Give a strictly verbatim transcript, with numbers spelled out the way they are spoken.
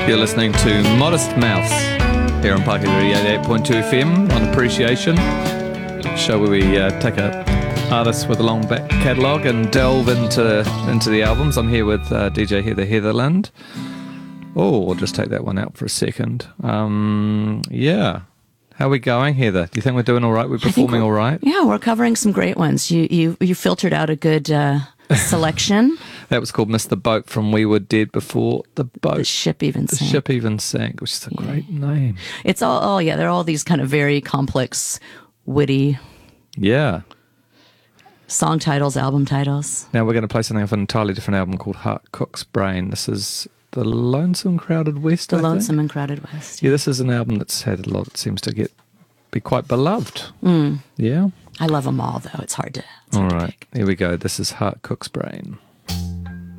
You're listening to Modest Mouse here on Pakiri eighty-eight point two F M on Appreciation, show where we uh, take a artist with a long back catalogue and delve into into the albums. I'm here with uh, D J Heather Heatherland. Oh, we'll just take that one out for a second. Um, yeah. How are we going, Heather? Do you think we're doing all right? We're performing all right? Yeah, we're covering some great ones. You you you filtered out a good uh, selection. That was called Miss the Boat from We Were Dead Before the Boat. The Ship Even The Sank. Ship Even Sank, which is a Yeah. great name. It's all, oh yeah, they're all these kind of very complex, witty Yeah. song titles, album titles. Now we're going to play something off an entirely different album called Heart Cook's Brain. This is The Lonesome Crowded West, The I think. Lonesome and Crowded West. Yeah, this is an album that's had a lot, it seems to get be quite beloved. Mm. Yeah? I love them all, though. It's hard to. It's All hard to right, pick. here we go. This is Heart Cook's Brain.